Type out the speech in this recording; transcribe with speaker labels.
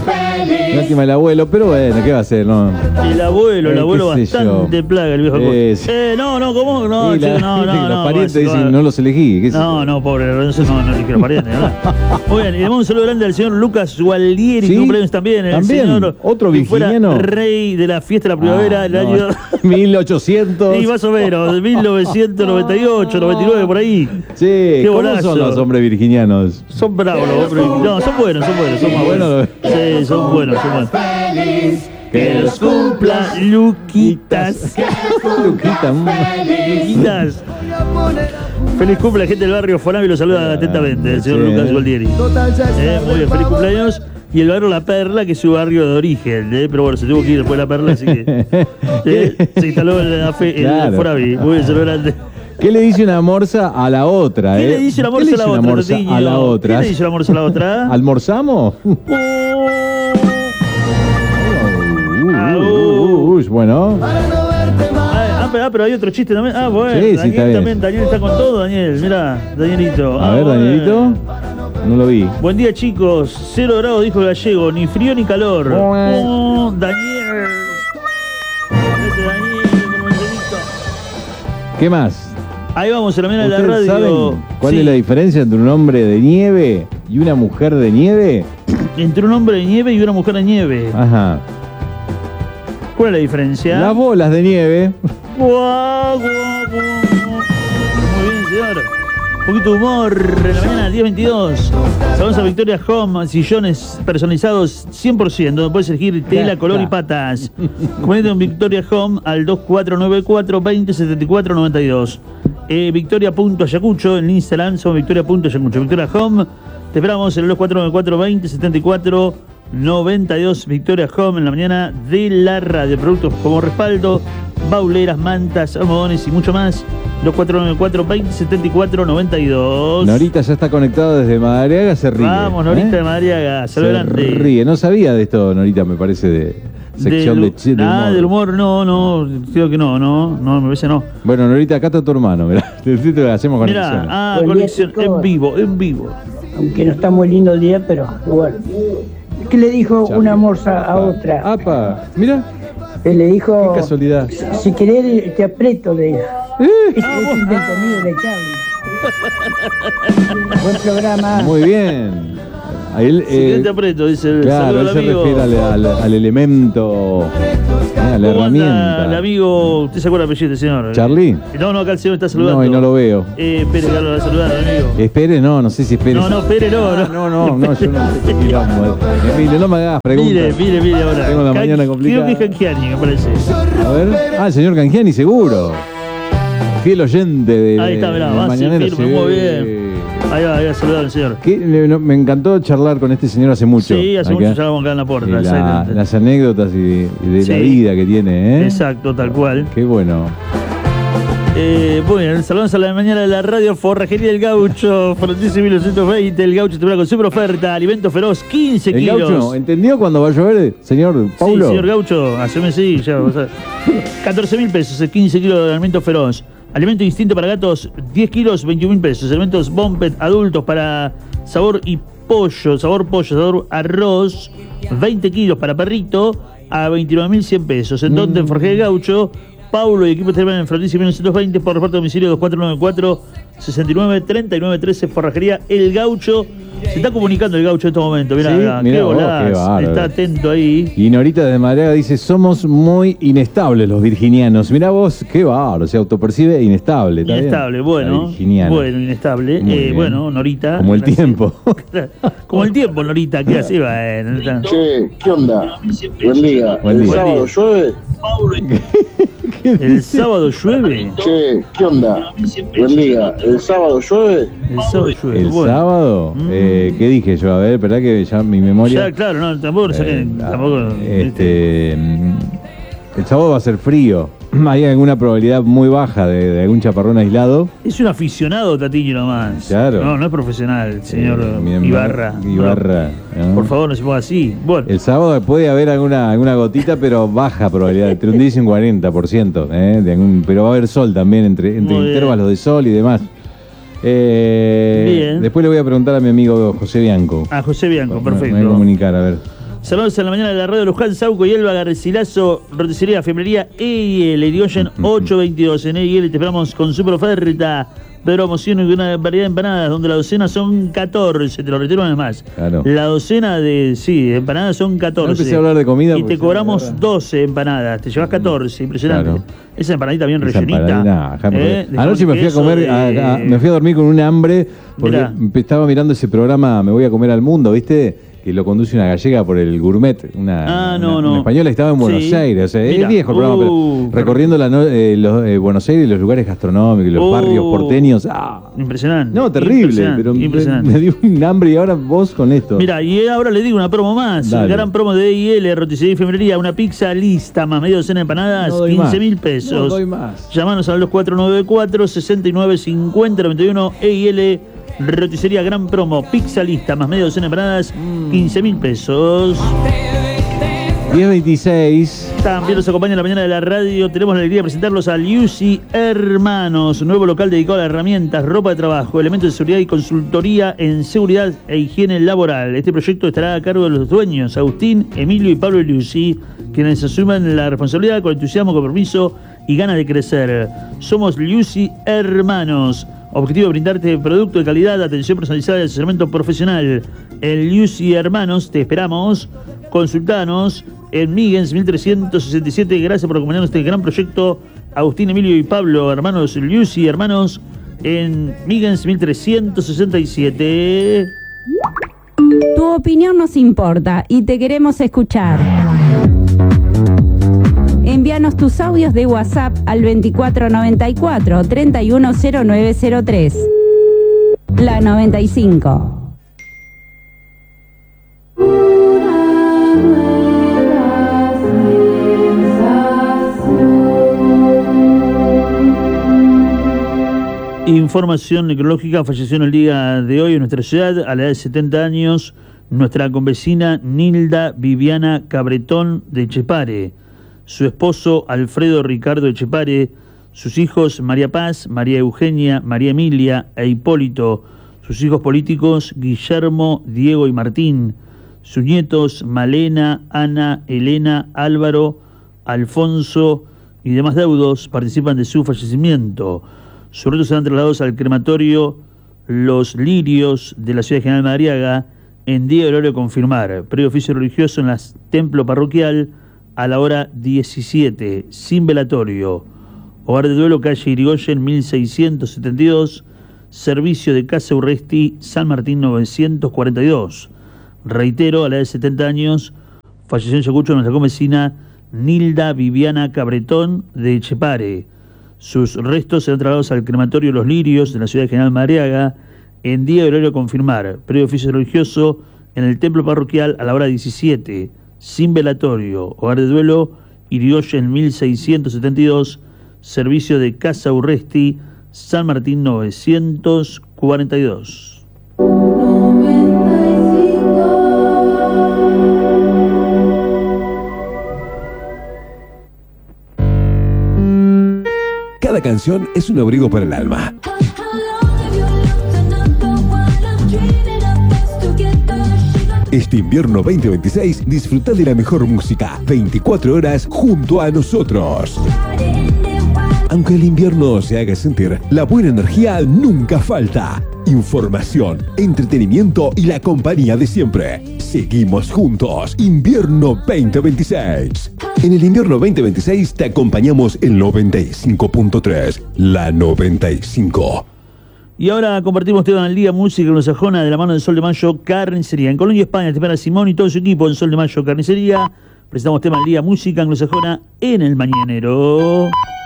Speaker 1: Lástima el abuelo, pero bueno, ¿qué va a hacer? No.
Speaker 2: El abuelo bastante plaga, el viejo. ¿Cómo? No,
Speaker 1: sí,
Speaker 2: no.
Speaker 1: Los parientes dicen, no los elegí.
Speaker 2: No, pobre, no elegí los parientes, ¿verdad? Muy bien, y le damos un saludo grande al señor Lucas Gualdieri,
Speaker 1: ¿Sí?
Speaker 2: que cumpleaños también. El señor,
Speaker 1: otro virginiano.
Speaker 2: Rey de la fiesta de la primavera del año
Speaker 1: 1800.
Speaker 2: Sí, más o menos, 1998, 99, por ahí.
Speaker 1: Sí,
Speaker 2: qué
Speaker 1: ¿cómo
Speaker 2: golazo
Speaker 1: son los hombres virginianos?
Speaker 2: Son bravos los hombres. No, son buenos, son más buenos. Sí, son buenos. Que los cumpla Luquitas. Luquitas. Feliz cumple a la gente del barrio Fonavi, lo saluda atentamente el señor Lucas Gualdieri. Muy bien, feliz cumpleaños. Y el barrio La Perla, que es su barrio de origen, pero bueno, se tuvo que ir después de La Perla, así que se instaló en la Fonavi. Muy bien, saludo grande.
Speaker 1: ¿Qué le dice una morsa a la otra?
Speaker 2: ¿Qué le dice una morsa
Speaker 1: a la otra?
Speaker 2: ¿Qué le dice una morsa a la otra?
Speaker 1: ¿Almorzamos? Bueno.
Speaker 2: Pero hay otro chiste también. Bueno,
Speaker 1: sí,
Speaker 2: Daniel también. Daniel está con todo, Daniel. Mirá, Danielito.
Speaker 1: A ver, Danielito. No lo vi.
Speaker 2: Buen día, chicos. 0 grados, dijo el gallego. Ni frío ni calor. Daniel.
Speaker 1: ¿Qué más?
Speaker 2: Ahí vamos, en la mañana de la radio.
Speaker 1: ¿Saben cuál es la diferencia entre un hombre de nieve y una mujer de nieve?
Speaker 2: Entre un hombre de nieve y una mujer de nieve.
Speaker 1: Ajá.
Speaker 2: ¿Cuál es la diferencia?
Speaker 1: Las bolas de nieve.
Speaker 2: Muy bien, señor. Un poquito de humor en la mañana, 10:22. Vamos a Victoria Home, sillones personalizados 100%, donde puedes elegir tela, color y patas. Comunícate con Victoria Home al 2494-2074-92. Victoria.ayacucho, en Instagram somos Victoria.ayacucho. Victoria Home, te esperamos en el 2494-2074-92. Victoria Home en la mañana de la radio. Productos como respaldo, bauleras, mantas, almohadones y mucho más. 2494-2074-92.
Speaker 1: Norita ya está conectada desde Madariaga, se ríe.
Speaker 2: Vamos, Norita de Madariaga, saludos grande.
Speaker 1: Ríe, no sabía de esto, Norita, me parece, de sección de humor.
Speaker 2: Nada del humor, no, creo que no, me parece no.
Speaker 1: Bueno, Norita, acá está tu hermano, mirá, hacemos conexión.
Speaker 2: Conexión en vivo.
Speaker 3: Aunque no está muy lindo el día, pero igual. ¿Qué le dijo una morsa a otra?
Speaker 1: ¡Apa! Mira.
Speaker 3: Él le dijo...
Speaker 1: Qué casualidad.
Speaker 3: Si querés, te aprieto, le dijo. Es invento mío de Charlie. Buen programa.
Speaker 1: Muy bien.
Speaker 2: Te aprieto, dice el
Speaker 1: claro, él se refiere al elemento, a la herramienta.
Speaker 2: El amigo, ¿usted se acuerda del apellido, señor?
Speaker 1: ¿Charlie?
Speaker 2: No, acá el señor está saludando.
Speaker 1: No, y no lo veo.
Speaker 2: Pérez, ya lo va a saludar, amigo.
Speaker 1: Espere, no sé si Pérez.
Speaker 2: No, Pérez, no,
Speaker 1: yo no sé. Mire, no me hagas preguntas.
Speaker 2: Mire ahora.
Speaker 1: Tengo la mañana complicada.
Speaker 2: Creo que es Canjiani, me parece.
Speaker 1: A ver. El señor Canjiani, seguro. Fiel oyente de
Speaker 2: ahí está, mirá, va
Speaker 1: Mañanero.
Speaker 2: Muy bien. Ahí va a saludar al señor.
Speaker 1: Me encantó charlar con este señor hace mucho.
Speaker 2: Sí, hace mucho charlamos acá en la puerta.
Speaker 1: Las anécdotas y de la vida que tiene,
Speaker 2: Exacto, tal cual.
Speaker 1: Qué bueno.
Speaker 2: Bueno, saludamos a la mañana de la radio. Forrajería del Gaucho, Frontice 1920. El Gaucho te con super oferta. Alimento feroz, 15 kilos.
Speaker 1: El Gaucho, ¿entendió cuando va a llover, señor Paulo?
Speaker 2: Sí, señor Gaucho, haceme sí. Ya, 14.000 pesos, 15 kilos de alimento feroz. Alimento instinto para gatos, 10 kilos, 21.000 pesos. Alimentos Bompet adultos para sabor y pollo, sabor arroz, 20 kilos para perrito, a 29.100 pesos. En donde en Forrajería del Gaucho, Paulo y equipo terminan en Frontice 1920 por reparto de domicilio 2494-693913. Forrajería El Gaucho. Se está comunicando el Gaucho en este momento. Mirá, qué volás. Está atento ahí.
Speaker 1: Y Norita de Madariaga dice: somos muy inestables los virginianos. Mirá vos, qué bárbaro. Se autopercibe inestable.
Speaker 2: Inestable, bueno. Inestable. Bueno, Norita.
Speaker 1: Como el tiempo.
Speaker 2: Como el tiempo, Norita. ¿Qué hace?
Speaker 4: Che, ¿qué onda? Buen día. ¿El sábado llueve?
Speaker 2: ¿El sábado llueve?
Speaker 4: Che, ¿qué onda? Buen día. ¿El sábado llueve?
Speaker 2: El sábado llueve.
Speaker 1: ¿El sábado? ¿Qué dije yo? A ver, ¿verdad que ya mi memoria?
Speaker 2: Ya, claro, no, tampoco lo saqué.
Speaker 1: El sábado va a ser frío. Hay alguna probabilidad muy baja de algún chaparrón aislado.
Speaker 2: Es un aficionado, Tatiño, nomás.
Speaker 1: Claro.
Speaker 2: No es profesional, señor Ibarra.
Speaker 1: ¿No?
Speaker 2: Por favor, no se ponga así. Bueno.
Speaker 1: El sábado puede haber alguna gotita, pero baja probabilidad. Entre un 10 y un 40%. Pero va a haber sol también, entre intervalos de sol y demás.
Speaker 2: Bien.
Speaker 1: Después le voy a preguntar a mi amigo José Bianco.
Speaker 2: A José Bianco, perfecto.
Speaker 1: Me voy a comunicar, a ver.
Speaker 2: Saludos en la mañana de la radio Luján, Sauco y Elba, Garcilaso, roticería, fiambrería EIL, Irigoyen 822. En EIL te esperamos con super oferta. Pero emociones y una variedad de empanadas, donde la docena son 14, te lo retiro una vez más.
Speaker 1: Claro.
Speaker 2: La docena de empanadas son 14.
Speaker 1: No empecé a hablar de comida.
Speaker 2: Y te cobramos 12 empanadas, te llevas 14, impresionante.
Speaker 1: Claro.
Speaker 2: Esa empanadita bien rellenita.
Speaker 1: Anoche me fui a comer, me fui a dormir con un hambre, porque estaba mirando ese programa Me voy a comer al mundo, ¿viste? Que lo conduce una gallega por el Gourmet, una española, estaba en Buenos Aires, o sea, es viejo el programa, pero recorriendo Buenos Aires, los lugares gastronómicos, los barrios porteños.
Speaker 2: Impresionante.
Speaker 1: No, terrible, pero me dio un hambre y ahora vos con esto.
Speaker 2: Mira, y ahora le digo una promo más, gran promo de EIL, roticería y fiambrería, una pizza lista más media docena de empanadas, 15.000 pesos.
Speaker 1: No doy más.
Speaker 2: Llámanos al 2494-695091, EIL. Roticería, gran promo, pizza lista, más media docena de empanadas, 15.000 pesos.
Speaker 1: 10:26.
Speaker 2: También nos acompaña en la mañana de la radio. Tenemos la alegría de presentarlos a Liusi Hermanos, nuevo local dedicado a herramientas, ropa de trabajo, elementos de seguridad y consultoría en seguridad e higiene laboral. Este proyecto estará a cargo de los dueños, Agustín, Emilio y Pablo Liusi, quienes asumen la responsabilidad con entusiasmo, compromiso y ganas de crecer. Somos Liusi Hermanos. Objetivo de brindarte producto de calidad, atención personalizada y asesoramiento profesional. En Liusi Hermanos te esperamos. Consultanos en Migens 1367. Gracias por acompañarnos en este gran proyecto. Agustín, Emilio y Pablo, hermanos Liusi Hermanos, en Migens 1367.
Speaker 5: Tu opinión nos importa y te queremos escuchar. Envíanos tus audios de WhatsApp al 2494-310903. La 95.
Speaker 2: Información necrológica. Falleció en el día de hoy en nuestra ciudad, a la edad de 70 años, nuestra convecina Nilda Viviana Cabretón de Chepare. Su esposo Alfredo Ricardo Echepare, sus hijos María Paz, María Eugenia, María Emilia e Hipólito, sus hijos políticos Guillermo, Diego y Martín, sus nietos Malena, Ana, Elena, Álvaro, Alfonso y demás deudos participan de su fallecimiento. Sus restos serán trasladados al crematorio Los Lirios de la ciudad de General Madariaga en día y horario a confirmar. Previo oficio religioso en el templo parroquial a la hora 17, sin velatorio. Hogar de duelo, calle Irigoyen 1672, servicio de Casa Urresti, San Martín 942. Reitero, a la edad de 70 años, falleció en Yacucho nuestra convecina Nilda Viviana Cabretón de Echepare. Sus restos serán trasladados al crematorio Los Lirios de la ciudad de General Madariaga en día y horario a confirmar. Previo oficio religioso en el templo parroquial a la hora 17, sin velatorio. Hogar de duelo, Irigoyen 1672, servicio de Casa Urresti, San Martín 942.
Speaker 6: Cada canción es un abrigo para el alma. Este invierno 2026 disfruta de la mejor música 24 horas junto a nosotros. Aunque el invierno se haga sentir, la buena energía nunca falta. Información, entretenimiento y la compañía de siempre. Seguimos juntos. Invierno 2026. En el invierno 2026 te acompañamos en 95.3. La 95.
Speaker 2: Y ahora compartimos tema del día, música anglosajona de la mano de Sol de Mayo Carnicería. En Colonia, España, te espera Simón y todo su equipo en Sol de Mayo Carnicería. Presentamos tema del día, música anglosajona en el Mañanero.